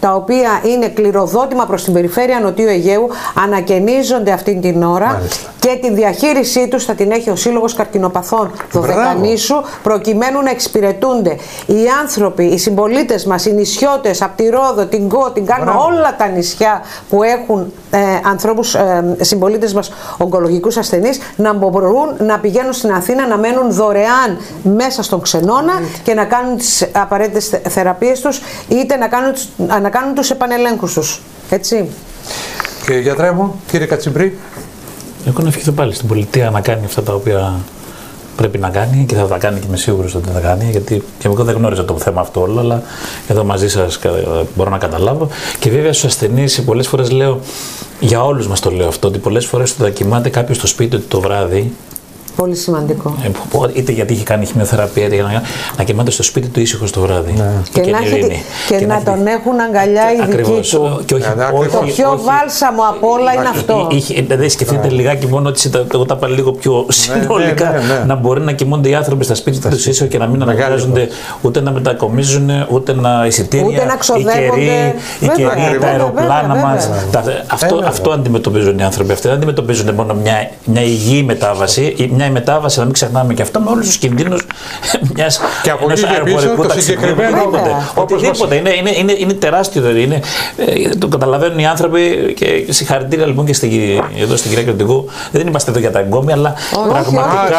τα οποία είναι κληροδότημα προς την περιφέρεια Νοτιού Αιγαίου, ανακαινίζονται αυτή την ώρα. Μάλιστα. Και τη διαχείρισή τους θα την έχει ο Σύλλογος Καρκινοπαθών Δωδεκανήσου, προκειμένου να εξυπηρετούνται οι άνθρωποι, οι συμπολίτες μας, οι νησιώτες από τη Ρόδο, την Κο, την Κάλυμα, όλα τα νησιά που έχουν ανθρώπους, συμπολίτες μας ογκολογικούς ασθενείς, να μπορούν να πηγαίνουν στην Αθήνα, να μένουν δωρεάν μέσα στον Ξενώνα και να κάνουν τις απαραίτητες θεραπείες τους, είτε να κάνουν τους επανελέγχους τους. Έτσι. Και γιατρέ μου, κύριε Κατσιμπρί. Εγώ να ευχηθώ πάλι στην πολιτεία να κάνει αυτά τα οποία πρέπει να κάνει και θα τα κάνει και είμαι σίγουρος ότι θα τα κάνει, γιατί και εγώ δεν γνώριζα το θέμα αυτό όλο, αλλά εδώ μαζί σας μπορώ να καταλάβω. Και βέβαια στους ασθενείς πολλές φορές λέω, για όλους μας το λέω αυτό, ότι πολλές φορές όταν κοιμάται κάποιος στο σπίτι του το βράδυ, πολύ σημαντικό. Είτε γιατί είχε κάνει χημειοθεραπεία, είτε για να κοιμάται στο σπίτι του ήσυχο το βράδυ. Ναι. Και να τον έχουν αγκαλιά οι δικοί του. Και όχι, το πιο βάλσαμο από όλα είναι αυτό. Δεν σκεφτείτε λιγάκι μόνο ότι εγώ τα είπα λίγο πιο συνολικά. Να μπορεί να κοιμούνται οι άνθρωποι στα σπίτια του ήσυχο και να μην αναγκάζονται ούτε να μετακομίζουν, ούτε να εισιτήρια, ούτε να ξοδεύονται. Οι καιροί, τα αεροπλάνα μας. Αυτό αντιμετωπίζουν οι άνθρωποι αυτοί. Δεν αντιμετωπίζουν μόνο μια υγιή μετάβαση. Μια μετάβαση, να μην ξεχνάμε και αυτό, με όλους τους κινδύνους μιας αεροπορικού ταξιδιού. Οτιδήποτε. Είναι τεράστιο. Το καταλαβαίνουν οι άνθρωποι και συγχαρητήρια λοιπόν και εδώ στην κυρία Κρητικού. Δεν είμαστε εδώ για τα εγκόμια, αλλά πραγματικά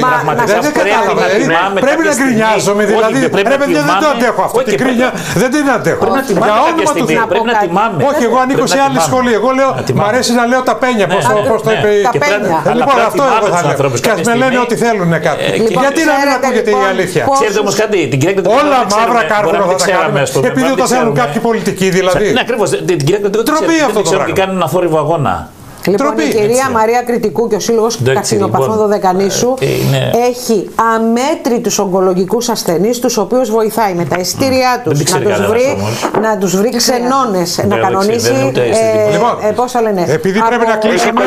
πρέπει να γκρινιάζομαι. Δηλαδή, δεν το αντέχω αυτό. Την κρίνια δεν την αντέχω. Πρέπει να τιμάμε. Όχι, εγώ ανήκω σε άλλη σχολή. Εγώ λέω, μ' αρέσει να λέω τα πένια. Πώς το είπε. Λοιπόν, αυτό εγώ θα λέω. Και ας με λένε ότι θέλουν κάτι. Γιατί να μην ακούγεται η αλήθεια. Ξέρετε όμως κάτι, την κυρία Κρητικού. Όλα μαύρα κάρβουνα θα τα κάνουμε. Επειδή το θέλουν κάποιοι πολιτικοί δηλαδή. Ναι, ακριβώς. Την κυρία Κρητικού δεν ξέρω τι κάνει ένα θόρυβο αγώνα. Λοιπόν, η κυρία Μαρία Κρητικού και ο Σύλλογος Καρκινοπαθών Δωδεκανήσου έχει αμέτρητους ογκολογικούς ασθενείς, τους οποίους βοηθάει με τα εισιτήριά τους να τους βρει ξενώνες, να κανονίσει. Πώς θα λένε. Επειδή πρέπει να κλείσουμε.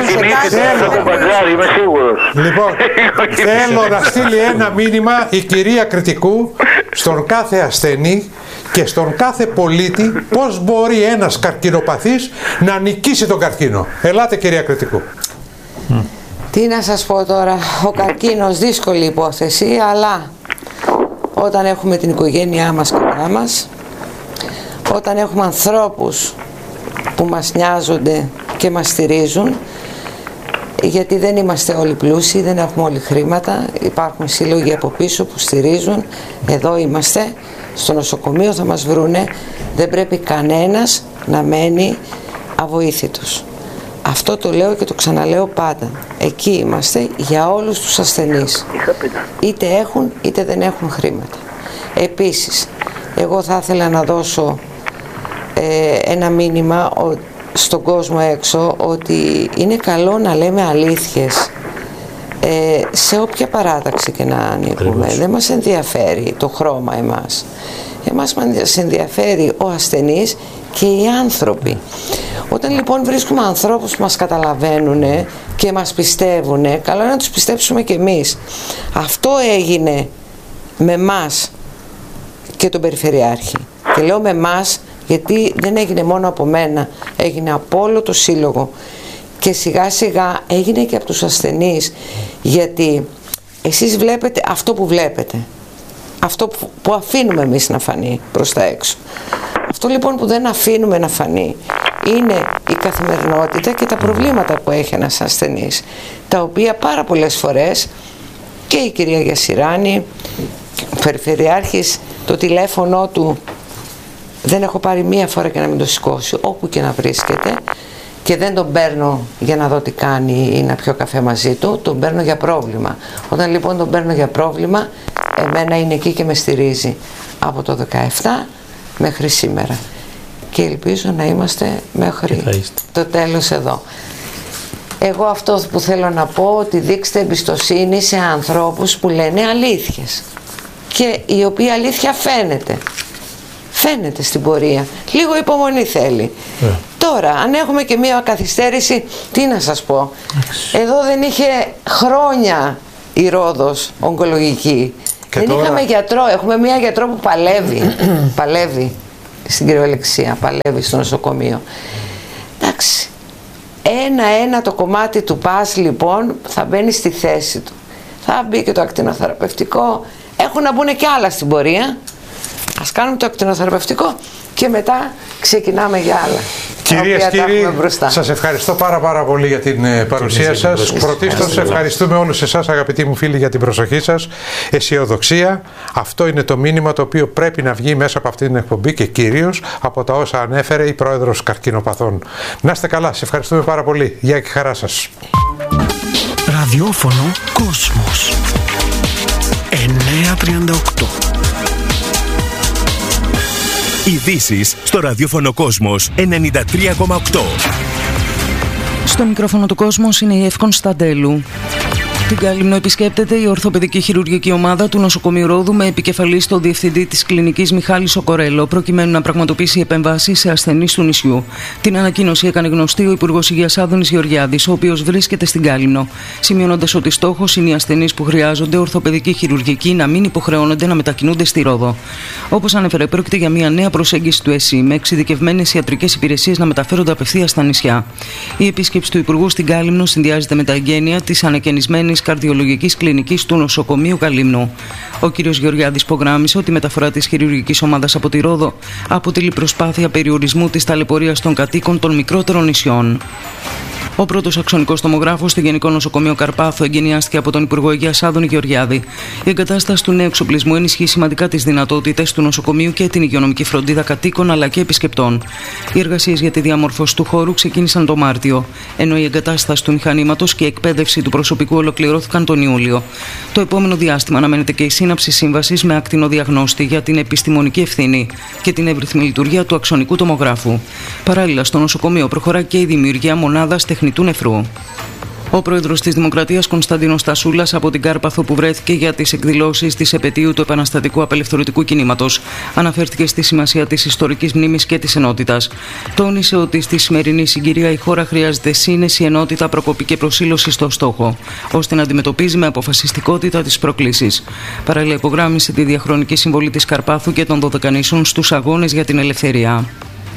Λοιπόν, θέλω να στείλει ένα μήνυμα η κυρία Κρητικού στον κάθε ασθενή και στον κάθε πολίτη πώς μπορεί ένας καρκινοπαθής να νικήσει τον καρκίνο. Ελάτε κυρία Κρητικού. Τι να σας πω τώρα, ο καρκίνος δύσκολη υπόθεση, αλλά όταν έχουμε την οικογένειά μας κοντά μας, όταν έχουμε ανθρώπους που μας νοιάζονται και μας στηρίζουν, γιατί δεν είμαστε όλοι πλούσιοι, δεν έχουμε όλοι χρήματα, υπάρχουν σύλλογοι από πίσω που στηρίζουν, εδώ είμαστε, στο νοσοκομείο θα μας βρούνε, δεν πρέπει κανένας να μένει αβοήθητος. Αυτό το λέω και το ξαναλέω πάντα. Εκεί είμαστε για όλους τους ασθενείς. Είτε έχουν είτε δεν έχουν χρήματα. Επίσης, εγώ θα ήθελα να δώσω ένα μήνυμα στον κόσμο έξω ότι είναι καλό να λέμε αλήθειες σε όποια παράταξη και να ανήκουμε. Δεν μας ενδιαφέρει το χρώμα εμάς. Εμάς μας ενδιαφέρει ο ασθενής και οι άνθρωποι. Όταν λοιπόν βρίσκουμε ανθρώπους που μας καταλαβαίνουν και μας πιστεύουν, καλό είναι να τους πιστέψουμε και εμείς. Αυτό έγινε με μας και τον Περιφερειάρχη. Και λέω με μας γιατί δεν έγινε μόνο από μένα, έγινε από όλο το σύλλογο. Και σιγά σιγά έγινε και από τους ασθενείς, γιατί εσείς βλέπετε αυτό που βλέπετε, αυτό που αφήνουμε εμείς να φανεί προς τα έξω. Αυτό λοιπόν που δεν αφήνουμε να φανεί είναι η καθημερινότητα και τα προβλήματα που έχει ένας ασθενής, τα οποία πάρα πολλές φορές και η κυρία Γιασιράνη, ο Περιφερειάρχης, το τηλέφωνο του δεν έχω πάρει μία φορά και να μην το σηκώσει, όπου και να βρίσκεται, και δεν τον παίρνω για να δω τι κάνει ή να πιω καφέ μαζί του, τον παίρνω για πρόβλημα. Όταν λοιπόν τον παίρνω για πρόβλημα, εμένα είναι εκεί και με στηρίζει από το 17 μέχρι σήμερα. Και ελπίζω να είμαστε μέχρι το τέλος εδώ. Εγώ αυτό που θέλω να πω, ότι δείξτε εμπιστοσύνη σε ανθρώπους που λένε αλήθειες και η οποία αλήθεια φαίνεται στην πορεία. Λίγο υπομονή θέλει. Τώρα, αν έχουμε και μία καθυστέρηση, τι να σας πω. Εδώ δεν είχε χρόνια η Ρόδος ογκολογική. Και δεν είχαμε γιατρό. Έχουμε μία γιατρό που παλεύει. στην κυριολεξία, παλεύει στο νοσοκομείο. Εντάξει, ένα-ένα το κομμάτι του πας λοιπόν θα μπαίνει στη θέση του. Θα μπει και το ακτινοθεραπευτικό, έχουν να μπουν και άλλα στην πορεία. Ας κάνουμε το ακτινοθεραπευτικό και μετά ξεκινάμε για άλλα. Κυρίες και κύριοι, σας ευχαριστώ πάρα πολύ για την παρουσία σας. Πρωτίστως ευχαριστούμε όλους εσάς, αγαπητοί μου φίλοι, για την προσοχή σας. Αισιοδοξία, αυτό είναι το μήνυμα το οποίο πρέπει να βγει μέσα από αυτή την εκπομπή και κυρίως από τα όσα ανέφερε η Πρόεδρος Καρκινοπαθών. Να είστε καλά, σας ευχαριστούμε πάρα πολύ. Γεια και χαρά σας. Ραδιόφωνο Κόσμος 938. Ειδήσεις στο ραδιόφωνο Κόσμος 93,8. Στο μικρόφωνο του Κόσμος είναι η Εύκον Σταντέλου. Την Κάλυμνο επισκέπτεται η ορθοπαιδική χειρουργική ομάδα του νοσοκομείου Ρόδου με επικεφαλή στον διευθυντή της κλινικής Μιχάλη Σοκορέλο, προκειμένου να πραγματοποιήσει επεμβάσεις σε ασθενείς του νησιού. Την ανακοίνωση έκανε γνωστή ο Υπουργός Υγείας Άδωνης Γεωργιάδης, ο οποίος βρίσκεται στην Κάλυμνο, σημειώνοντας ότι στόχος είναι οι ασθενείς που χρειάζονται ορθοπαιδική χειρουργική να μην υποχρεώνονται να μετακινούνται στη Ρόδο. Όπως ανέφερε, πρόκειται για μια νέα προσέγγιση του ΕΣΥ, με εξειδικευμένες ιατρικές υπηρεσίες να μεταφέρονται απευθείας στα νησιά. Η επίσκεψη του Υπουργού στην Κάλυμνο συνδυάζεται με τα εγγένεια της ανακαινισμένης καρδιολογικής κλινικής του νοσοκομείου Καλύμνου. Ο κ. Γεωργιάδης υπογράμμισε ότι η μεταφορά της χειρουργικής ομάδας από τη Ρόδο αποτελεί προσπάθεια περιορισμού της ταλαιπωρίας των κατοίκων των μικρότερων νησιών. Ο πρώτος αξονικός τομογράφος στο Γενικό Νοσοκομείο Καρπάθου εγκαινιάστηκε από τον Υπουργό Υγείας Άδωνη Γεωργιάδη. Η εγκατάσταση του νέου εξοπλισμού ενισχύει σημαντικά τις δυνατότητες του νοσοκομείου και την υγειονομική φροντίδα κατοίκων αλλά και επισκεπτών. Οι εργασίες για τη διαμόρφωση του χώρου ξεκίνησαν το Μάρτιο, ενώ η εγκατάσταση του μηχανήματος και η εκπαίδευση του προσωπικού ολοκληρώθηκαν τον Ιούλιο. Το επόμενο διάστημα αναμένεται και η σύναψη σύμβασης με ακτινοδιαγνώστη για την επιστημονική ευθύνη και την εύρυθμη λειτουργία του αξονικού τομογράφου. Παράλληλα, στο νοσοκομείο προχωρά και η δημιουργία μονάδας τεχνητού νεφρού. Ο πρόεδρος της Δημοκρατίας, Κωνσταντίνος Τασούλας, από την Κάρπαθο που βρέθηκε για τις εκδηλώσεις της επετείου του επαναστατικού απελευθερωτικού κινήματος, αναφέρθηκε στη σημασία της ιστορικής μνήμης και της ενότητας. Τόνισε ότι στη σημερινή συγκυρία η χώρα χρειάζεται σύνεση, ενότητα, προκοπή και προσήλωση στο στόχο, ώστε να αντιμετωπίζει με αποφασιστικότητα τις προκλήσεις. Παράλληλα, υπογράμμισε τη διαχρονική συμβολή της Καρπάθου και των Δωδεκανήσων στους αγώνες για την ελευθερία.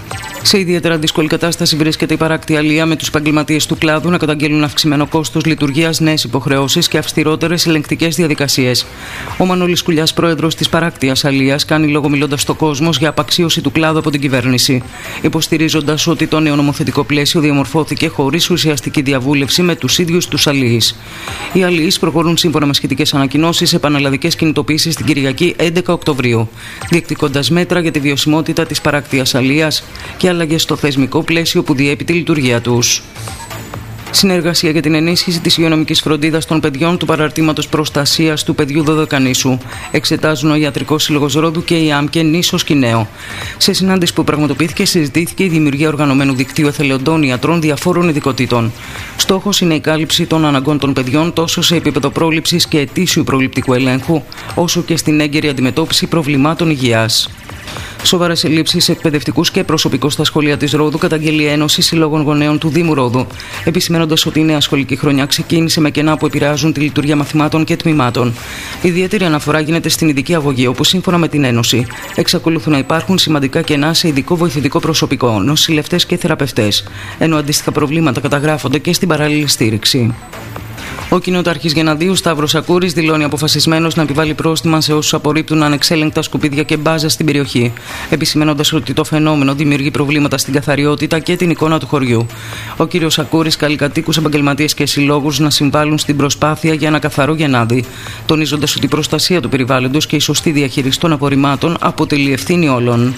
Σε ιδιαίτερα δύσκολη κατάσταση βρίσκεται η παράκτη αλεία, με τους επαγγελματίες του κλάδου να καταγγέλουν αυξημένο κόστος λειτουργίας, νέες υποχρεώσεις και αυστηρότερες ελεγκτικές διαδικασίες. Ο Μανώλης Κουλιάς, πρόεδρος της παράκτιας αλείας, κάνει λόγο μιλώντας στο Κόσμος για απαξίωση του κλάδου από την κυβέρνηση, υποστηρίζοντας ότι το νέο νομοθετικό πλαίσιο διαμορφώθηκε χωρίς ουσιαστική διαβούλευση με τους ίδιους τους αλεείς. Οι αλεείς προχωρούν σύμφωνα με σχετικές ανακοινώσεις σε πανελλαδικές κινητοποίησεις την Κυριακή 11 Οκτωβρίου, διεκδικώντας μέτρα για τη βιωσιμότητα της παράκτιας αλείας και αλλαγές στο θεσμικό πλαίσιο που διέπει τη λειτουργία τους. Συνεργασία για την ενίσχυση της υγειονομικής φροντίδας των παιδιών του παραρτήματος προστασίας του παιδιού Δωδεκανήσου εξετάζουν ο Ιατρικός Σύλλογος Ρόδου και η ΑΜΚΕ Νήσος Κιναίο. Σε συνάντηση που πραγματοποιήθηκε, συζητήθηκε η δημιουργία οργανωμένου δικτύου εθελοντών ιατρών διαφόρων ειδικοτήτων. Στόχος είναι η κάλυψη των αναγκών των παιδιών τόσο σε επίπεδο πρόληψης και ετήσιου προληπτικού ελέγχου, όσο και στην έγκαιρη αντιμετώπιση προβλημάτων υγείας. Σοβαρές ελλείψεις σε εκπαιδευτικούς και προσωπικό στα σχολεία της Ρόδου καταγγέλει η Ένωση Συλλόγων Γονέων του Δήμου Ρόδου, επισημαίνοντας ότι η νέα σχολική χρονιά ξεκίνησε με κενά που επηρεάζουν τη λειτουργία μαθημάτων και τμήματων. Ιδιαίτερη αναφορά γίνεται στην ειδική αγωγή, όπου σύμφωνα με την Ένωση εξακολουθούν να υπάρχουν σημαντικά κενά σε ειδικό βοηθητικό προσωπικό, νοσηλευτές και θεραπευτές, ενώ αντίστοιχα προβλήματα καταγράφονται και στην παράλληλη στήριξη. Ο κοινοτάρχης Γεναδίου, Σταύρος Σακούρης, δηλώνει αποφασισμένος να επιβάλλει πρόστιμα σε όσους απορρίπτουν ανεξέλεγκτα σκουπίδια και μπάζα στην περιοχή, επισημαίνοντας ότι το φαινόμενο δημιουργεί προβλήματα στην καθαριότητα και την εικόνα του χωριού. Ο κ. Σακούρης καλεί κατοίκους, επαγγελματίες και συλλόγους να συμβάλλουν στην προσπάθεια για ένα καθαρό Γενάδη, τονίζοντας ότι η προστασία του περιβάλλοντος και η σωστή διαχείριση των απορριμμάτων αποτελεί ευθύνη όλων.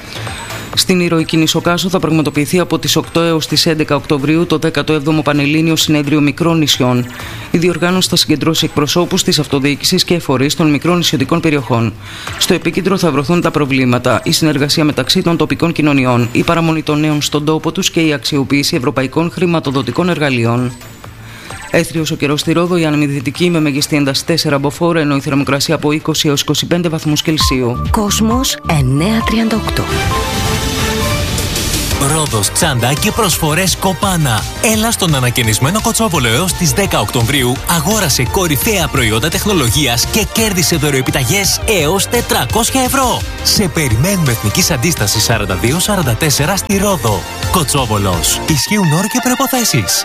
Στην ηρωική Νησοκάσο θα πραγματοποιηθεί από τις 8 έως τις 11 Οκτωβρίου το 17ο Πανελλήνιο Συνέδριο Μικρών Νησιών. Η διοργάνωση θα συγκεντρώσει εκπροσώπους της αυτοδιοίκησης και φορείς των μικρών νησιωτικών περιοχών. Στο επίκεντρο θα βρεθούν τα προβλήματα, η συνεργασία μεταξύ των τοπικών κοινωνιών, η παραμονή των νέων στον τόπο τους και η αξιοποίηση ευρωπαϊκών χρηματοδοτικών εργαλείων. Έθριος ο καιρός στη Ρόδο, η ανεμιδυτική με μεγιστή ένταση 4 μποφόρ, ενώ η θερμοκρασία από 20 έως 25 βαθμούς Κελσίου. Κόσμος 938. Ρόδος, Τσάντα και προσφορές Κοπάνα. Έλα στον ανακαινισμένο Κοτσόβολο έως τις 10 Οκτωβρίου, αγόρασε κορυφαία προϊόντα τεχνολογίας και κέρδισε δωροεπιταγές έως 400 ευρώ. Σε περιμένουμε Εθνικής Αντίστασης 42-44 στη Ρόδο. Κοτσόβολος. Ισχύουν όροι και προϋποθέσεις.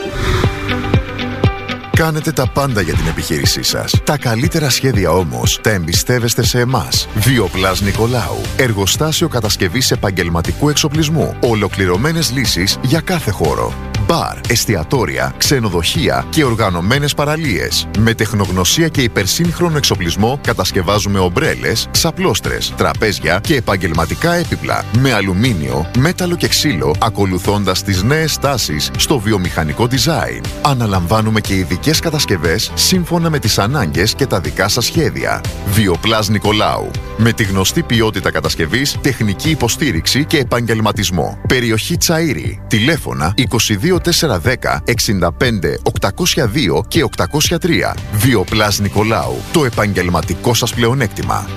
Κάνετε τα πάντα για την επιχείρησή σας. Τα καλύτερα σχέδια όμως τα εμπιστεύεστε σε εμάς. Βιοπλάς Νικολάου. Εργοστάσιο κατασκευής επαγγελματικού εξοπλισμού. Ολοκληρωμένες λύσεις για κάθε χώρο. Μπαρ, εστιατόρια, ξενοδοχεία και οργανωμένες παραλίες. Με τεχνογνωσία και υπερσύγχρονο εξοπλισμό κατασκευάζουμε ομπρέλες, ξαπλώστρες, τραπέζια και επαγγελματικά έπιπλα. Με αλουμίνιο, μέταλλο και ξύλο, ακολουθώντας τις νέες τάσεις στο βιομηχανικό design. Αναλαμβάνουμε και ειδικές κατασκευές σύμφωνα με τις ανάγκες και τα δικά σας σχέδια. Βιοπλάς Νικολάου. Με τη γνωστή ποιότητα κατασκευής, τεχνική υποστήριξη και επαγγελματισμό. Περιοχή Τσαΐρη. Τηλέφωνα 22410 65 802 και 803. Βιοπλάς Νικολάου. Το επαγγελματικό σας πλεονέκτημα.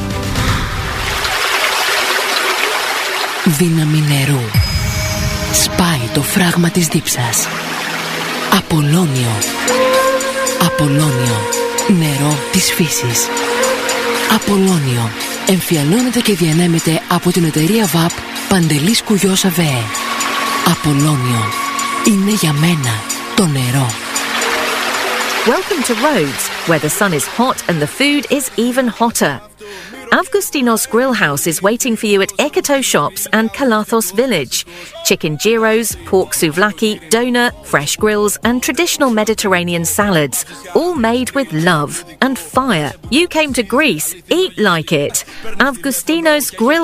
Δύναμη νερού. Σπάει το φράγμα της δίψας. Απολώνιο. Απολώνιο. Νερό της φύσης. Απολώνιο. Εμφιαλώνεται και διανέμεται από την εταιρεία ΒΑΠ Παντελής Κουγιός ΑΒΕ. Απολώνιο. Είναι για μένα το νερό. Welcome to Rhodes, where the sun is hot and the food is even hotter. Avgustinos Grill House is waiting for you at Ekoto Shops and Kalathos Village. Chicken gyros, pork souvlaki, doner, fresh grills and traditional Mediterranean salads, all made with love and fire. You came to Greece, eat like it. Avgustinos Grill